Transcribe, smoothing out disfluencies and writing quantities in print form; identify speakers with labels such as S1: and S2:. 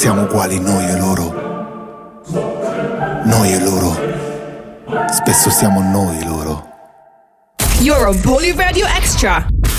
S1: Siamo uguali noi e loro. Noi e loro. Spesso siamo noi loro.
S2: You're on Poly Radio Extra.